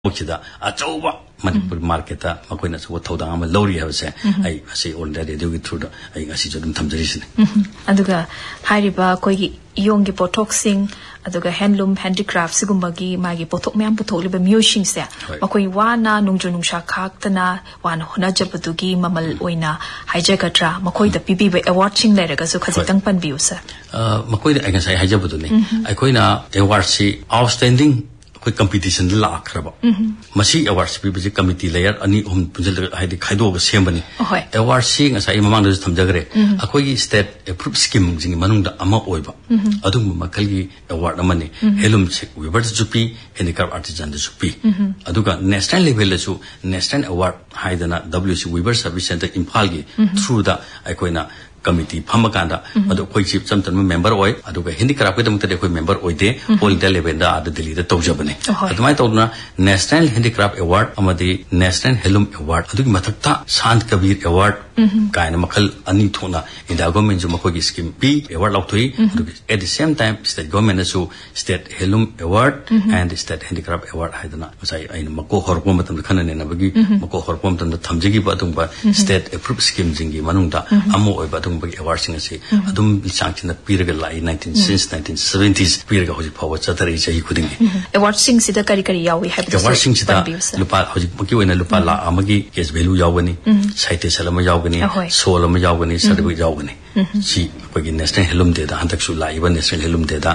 Ochida, Achoba, Manipur market, Maquina, what Todama, Lori has I say already do it through the I see them tamarisin. Aduga, Hariba, Koi, Yongi Potoxing, Aduga handloom, handicraft, Sigumbagi, Magi Potok Mam Potoli, musing there. Makoi Wana, Nunjunusha Kaktana, one Honajaputugi, Mamal Oina, Hijackatra, Makoi the PB a watching letter, Kazukazang Panbusa. Makoi, I can say Hijabutuni. I coina a warsi outstanding. Competition la kraba masi awards people committee layer ani punjal haidi khaido ga sembani award sing asai mamang da thamjagre akoi state approved scheme jing manungda ama oiba adum makalgi award amani helum weber jupi handicraft artisan da jupi aduga national level la su national award haidana WC Weaver Service Center Imphal gi through the akoina committee Pamakanda, Adu Koi Chief Something member oil, Aduka handicraft with member oide, all the Levenda at the Delhi Tojabane. At my Tona National Handicraft Award, Amadi National Helum Award, Adu Matata, Sant Kabir Award, Kaina Makal Anitona, in the government Jumakogi scheme P, Award Lautui, at the same time, State Government State Helum Award and the State Handicraft Award Haidana. Was I in Mako Horpom and the Canon and Abagi, Mako Horpom and the Tamjigi Batumba, State Approved Scheme Zingi Manunda, Amo Batum. Awards in a say, Adum Sanction the period since 1970s, period of power Satari Kuding. Award sings the Karikari Yawi have the award sings the Lupa Hojipuki and Lupala Amagi, yes, Velu Yawani, Saite Salama Yawani, Solama Yawani, Sadawi Yawani. She begin National Helum Data, Hantaksula, even National Helum Data,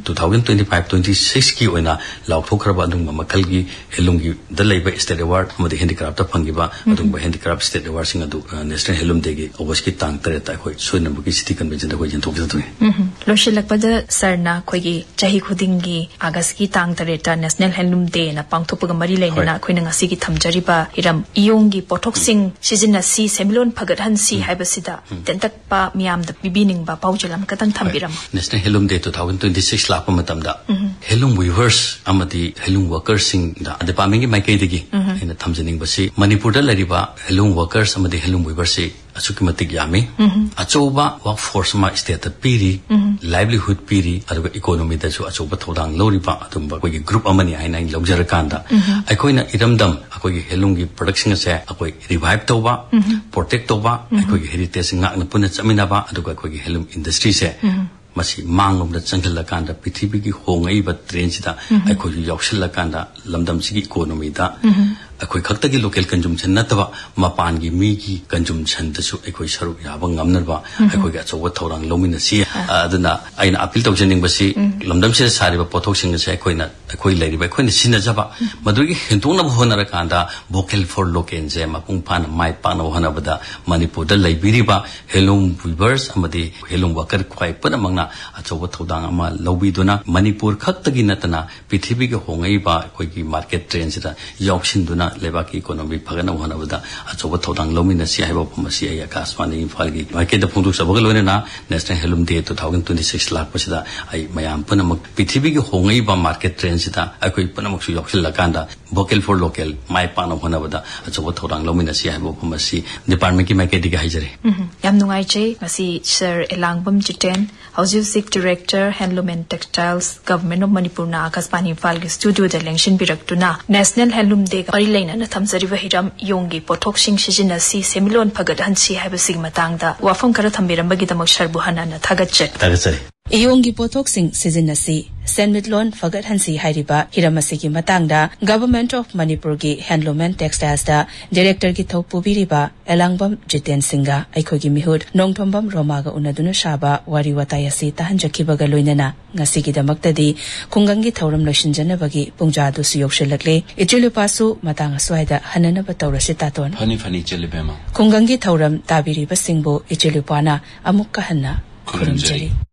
2025-26 ki oina Lau Pokraba Dunga Makalgi, Helungi, the Labor State Award, the Handicraft of Pangiba, Adunga Handicraft State Award Sing National Helum Degi, Owaski Tang Tereta, so Nabuki City Convention the way you talk to me. Loshilakpada Sarna, Kogi, Jahikudingi, Agaski Tang Tereta, National Helum Day, and a Pangtopa Marilena, Quinangasiki Tamjariba, Iram, Yongi, Potoxing, Shizina C, Semilon Pagadansi, Habasida, Tentakpa. Miam the beginning ba paujalam katang thambiram National Helum Day 2026 lapa matamda Helum Weavers amati Helum workers sing da department gi maikai digi ina thamjaning basi Manipur da lariba Helum workers amati Helum Weavers se asukimatik yami achoba workforce ma state piri livelihood piri aduga economy da su achoba thodang loriba atumba koi group amani aina logjar kanda akoina iramdam akoi Helum gi production se akoi revive toba protect toba akoi heritage ngakna puna chamina aduga koi Helum industry se masi mangom da changla kanda prithibi gi hongai ba train sida akoi yaushilla kanda lamdam sigi economy da akoi khakta gi local consumption nataba mapan gi mi gi consumption da su akoi saru yaba ngamnarba akoi ga chowa thorang lomina si aduna aina appeal tawjening basi lamdam se sariba pothok sing se akoi na akoi lairiba akoi ni sina jaba madugi hintona bhonara kanda vocal for local je mapung phan mai pana hona bada Manipur da laibiriba Helum Weavers amadi Helum worker khwai pana mangna achowa thodang ama lobi duna Manipur khakta gi natana prithibi gi hongai ba akoi gi market trend sida yauksin duna Lebaki economy Pagana one of the Achoba Todang Lomina Siabo Masia Kasmani Falgi. I get the Pundu Sabogalona, National Helum Day 2026 Lak Pasida, I Mayam Panamuk, Pitibi Hongiba market transita, I could Panamuk Lakanda, vocal for local, my pan of Honavada, Achoba Todang Lomina Siabo Masi, Department Makediga Hijari. Yamnungai, Masi Sir Elangbam Jiten, House Music Director, Handloom and Textiles, Government of Manipur na Kaspani Falgi Studio, the Lengshin Biraktuna, National Handloom Day. Na thamjariba hiram yongi potoksing shijina si semilon pagadansi habasig matangda wafam kara thambirambagi damak sharbuhana na thagachet Yongi potoksing shijina si Senmitlon Fagadhansi Hariba Hiramasigi Matangda Government of Manipur gi Handloom and Textiles da Director gi Thopubiriba Elangbam Jiten Singha Aikogi Mihud Nongthombam Romaga Unaduna Shaba Wari Watayasi Tahanjakibaga Loinana Ngasigi Damaktadi Kungangi Thauram Loshinjanabagi Pungjadu Suyokshilakle Ichilupasu Matanga Swaida Hanana Bataurasi Taton Fani Chilibema Kungangi Thauram Tabiriba Singbo Ichilupana Amukka Hanna Kurumjali